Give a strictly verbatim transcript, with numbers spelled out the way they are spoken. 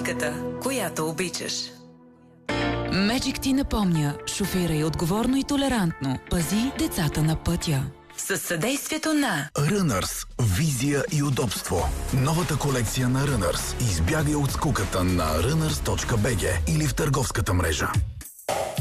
техниката, която обичаш. Magic ти напомня, шофирай отговорно и толерантно. Пази децата на пътя. Със съдействието на Runners. Визия и удобство. Новата колекция на Runners. Избягай от скуката на runners точка би джи или в търговската мрежа.